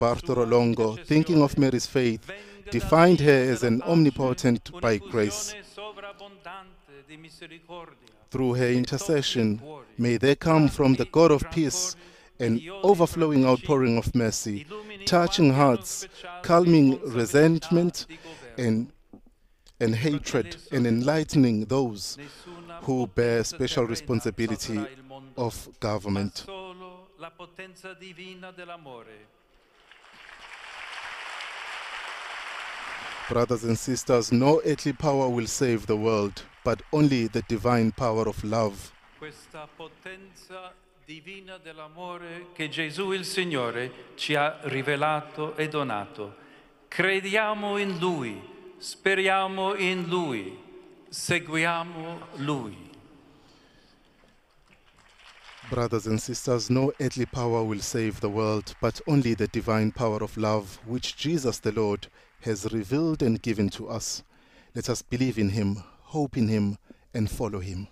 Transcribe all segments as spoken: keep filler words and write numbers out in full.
Bartolo Longo, thinking of Mary's faith, defined her as an omnipotent by grace. Through her intercession, may there come from the God of peace an overflowing outpouring of mercy, touching hearts, calming resentment and, and hatred, and enlightening those who bear special responsibility of government. Brothers and sisters, no earthly power will save the world, but only the divine power of love. Questa potenza divina dell'amore che Gesù il Signore ci ha rivelato e donato. Crediamo in Lui, speriamo in Lui, seguiamo Lui. Brothers and sisters, no earthly power will save the world, but only the divine power of love, which Jesus the Lord has revealed and given to us. Let us believe in Him, hope in Him, and follow Him.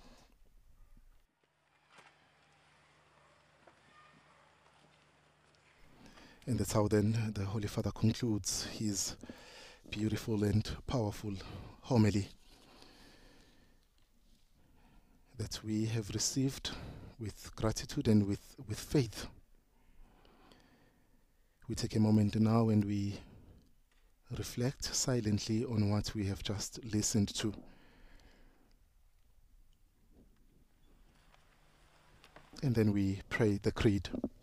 And that's how then the Holy Father concludes his beautiful and powerful homily that we have received with gratitude and with, with faith. We take a moment now and we reflect silently on what we have just listened to. And then we pray the creed.